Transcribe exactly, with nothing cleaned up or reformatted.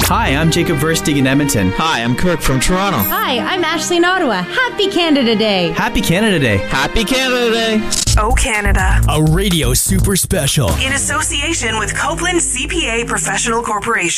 Hi, I'm Jacob Verstig in Edmonton. Hi, I'm Kirk from Toronto. Hi, I'm Ashley in Ottawa. Happy Canada Day. Happy Canada Day. Happy Canada Day. Oh Canada. A radio super special. In association with Copeland C P A Professional Corporation.